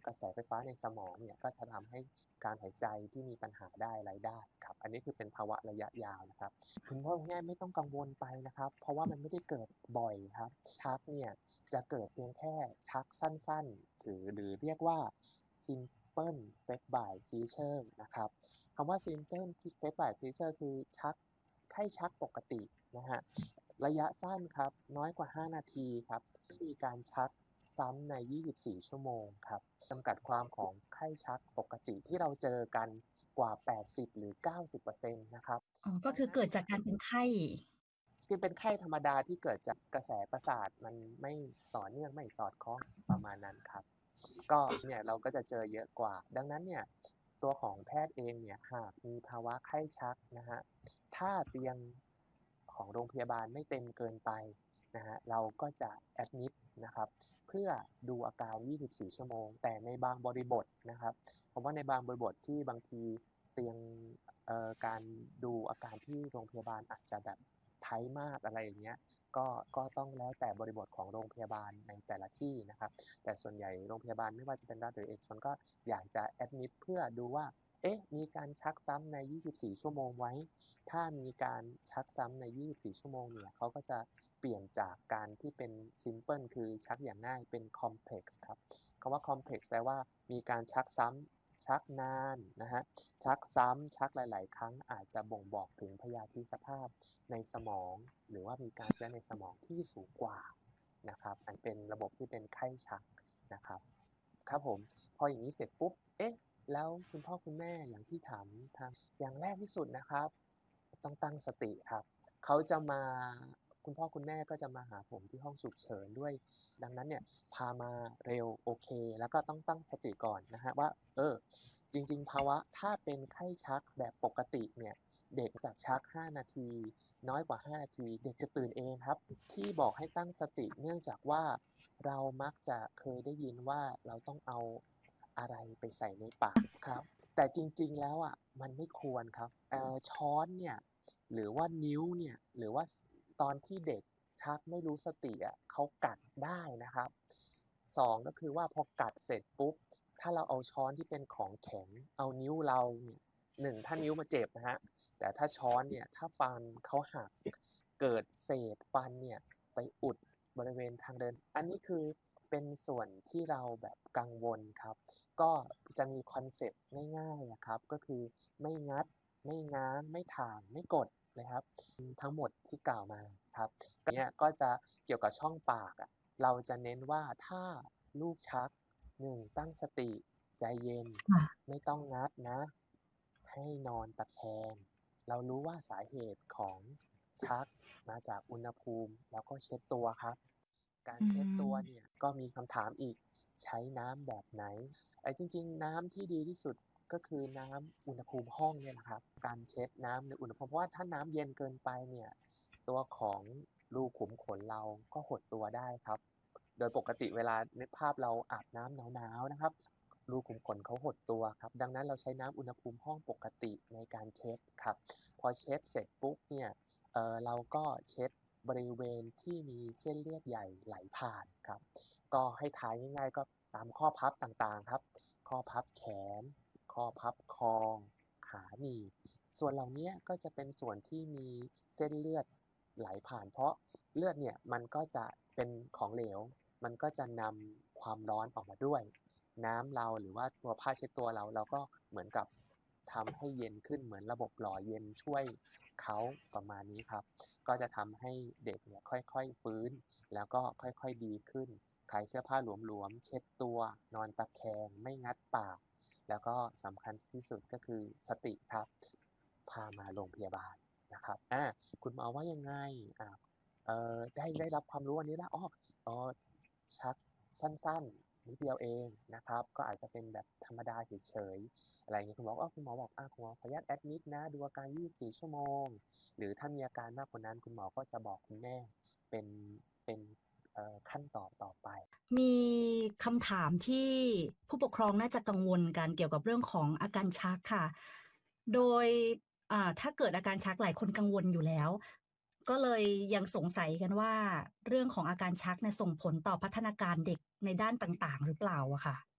กระแสไฟฟ้าในสมองเนี่ยก็จะทำให้การหายใจที่มีปัญหาได้อะไรได้ครับอันนี้คือเป็นภาวะระยะยาวนะครับคุณพ่อคุณแม่ไม่ต้องกังวลไปนะครับเพราะว่ามันไม่ได้เกิดบ่อยครับชักเนี่ยจะเกิดเพียงแค่ชักสั้นๆหรือเรียกว่า simple febrile seizure นะครับคำว่า simple febrile seizure คือไข้ชักปกตินะฮะระยะสั้นครับน้อยกว่า5นาทีครับที่มีการชักซ้ำใน24ชั่วโมงครับจำกัดความของไข้ชักปกติที่เราเจอกันกว่า80หรือ90%นะครับอ๋อก็คือเกิดจากการเป็นไข้คือเป็นไข้ธรรมดาที่เกิดจากกระแสประสาทมันไม่ต่อเนื่องไม่สอดคล้องประมาณนั้นครับก็เนี่ยเราก็จะเจอเยอะกว่าดังนั้นเนี่ยตัวของแพทย์เองเนี่ยหากมีภาวะไข้ชักนะฮะถ้าเตียงของโรงพยาบาลไม่เต็มเกินไปนะฮะเราก็จะแอดมิดนะครับเพื่อดูอาการ24ชั่วโมงแต่ในบางบริบทนะครับผมว่าในบางบริบทที่บางทีเตียงการดูอาการที่โรงพยาบาลอาจจะแบบไทท์มากอะไรอย่างเงี้ยก็ต้องแล้วแต่บริบทของโรงพยาบาลในแต่ละที่นะครับแต่ส่วนใหญ่โรงพยาบาลไม่ว่าจะเป็นรัฐหรือเอกชนก็อยากจะแอดมิดเพื่อดูว่าเอ๊ะมีการชักซ้ำใน24ชั่วโมงไหมถ้ามีการชักซ้ำใน24ชั่วโมงเนี่ยเขาก็จะเปลี่ยนจากการที่เป็น simple คือชักอย่างง่ายเป็น complex ครับคำว่า complex แปลว่ามีการชักซ้ำชักนานนะฮะชักซ้ำชักหลายๆครั้งอาจจะบ่งบอกถึงพยาธิสภาพในสมองหรือว่ามีการเชื้อในสมองที่สูงกว่านะครับอันเป็นระบบที่เป็นไข้ชักนะครับครับผมพออย่างนี้เสร็จปุ๊บเอ๊ะแล้วคุณพ่อคุณแม่อย่างที่ถามทางอย่างแรกที่สุดนะครับต้องตั้งสติครับเขาจะมาคุณพ่อคุณแม่ก็จะมาหาผมที่ห้องฉุกเฉินด้วยดังนั้นเนี่ยพามาเร็วโอเคแล้วก็ต้องตั้งสติก่อนนะฮะว่าจริงๆภาวะถ้าเป็นไข้ชักแบบปกติเนี่ยเด็กจากชัก5นาทีน้อยกว่า5นาทีเด็กจะตื่นเองครับที่บอกให้ตั้งสติเนื่องจากว่าเรามักจะเคยได้ยินว่าเราต้องเอาอะไรไปใส่ในปากครับแต่จริงๆแล้วอะมันไม่ควรครับช้อนเนี่ยหรือว่านิ้วเนี่ยหรือว่าตอนที่เด็กชักไม่รู้สติอะเขากัดได้นะครับ2ก็คือว่าพอกัดเสร็จปุ๊บถ้าเราเอาช้อนที่เป็นของแข็งเอานิ้วเราเนี่ยถ้านิ้วมันเจ็บนะฮะแต่ถ้าช้อนเนี่ยถ้าฟันเขาหักเกิดเศษฟันเนี่ยไปอุดบริเวณทางเดินอันนี้คือเป็นส่วนที่เราแบบกังวลครับก็จะมีคอนเซปต์ง่ายๆอะครับก็คือไม่งัดไม่ง้างไม่ถ่างไม่กดนะครับทั้งหมดที่กล่าวมาครับเนี่ยก็จะเกี่ยวกับช่องปากอะเราจะเน้นว่าถ้าลูกชัก1ตั้งสติใจเย็นค่ะไม่ต้องงัดนะให้นอนตะแคงเรารู้ว่าสาเหตุของชักมาจากอุณหภูมิแล้วก็เช็ดตัวครับการอืเช็ดตัวมเนี่ยก็มีคำถามอีกใช้น้ำแบบไหนจริงๆน้ำที่ดีที่สุดก็คือน้ำอุณหภูมิห้องเนี่ยแหละครับการเช็ดน้ำในอุณหภูมิเพราะว่าถ้าน้ำเย็นเกินไปเนี่ยตัวของรูขุมขนเราก็หดตัวได้ครับโดยปกติเวลานึกภาพเราอาบน้ำหนาวๆนะครับรูขุมขนเขาหดตัวครับดังนั้นเราใช้น้ำอุณหภูมิห้องปกติในการเช็ดครับพอเช็ดเสร็จปุ๊บเนี่ยเราก็เช็ดบริเวณที่มีเส้นเลือดใหญ่ไหลผ่านครับก็ให้ทายง่ายๆก็ตามข้อพับต่างๆครับข้อพับแขนข้อพับคอขาหนีบส่วนเหล่านี้ก็จะเป็นส่วนที่มีเส้นเลือดไหลผ่านเพราะเลือดเนี่ยมันก็จะเป็นของเหลวมันก็จะนำความร้อนออกมาด้วยน้ำเราหรือว่าตัวผ้าเช็ดตัวเราก็เหมือนกับทำให้เย็นขึ้นเหมือนระบบหล่อเย็นช่วยเขาประมาณนี้ครับ ก็จะทำให้เด็กเนี่ยค่อยๆฟื้นแล้วก็ค่อยๆดีขึ้นขายเสื้อผ้าหลวมๆเช็ดตัวนอนตะแคงไม่งัดปากแล้วก็สำคัญที่สุดก็คือสติครับพามาโรงพยาบาลนะครับคุณหมอว่ายังไงอ่าได้รับความรู้อันนี้แล้วอ๋อชักสั้นๆนิดเดียวเองนะครับก็อาจจะเป็นแบบธรรมดาเฉยๆอะไรอย่างนี้คุณหมอบอกคุณหมอขออนุญาตแอดมิดนะดูอาการ24ชั่วโมง หรือถ้ามีอาการมากกว่านั้นคุณหมอก็จะบอกคุณแม่เป็นเป็นขั้นตอนต่อไปมีคำถามที่ผู้ปกครองน่าจะกังวลกันเกี่ยวกับเรื่องของอาการชักค่ะโดยถ้าเกิดอาการชักหลายคนกังวลอยู่แล้วก็เลยยังสงสัยกันว่าเรื่องของอาการชักเนี่ยส่งผลต่อพัฒนาการเด็กในด้านต่างๆหรือเปล่าอะค่ะ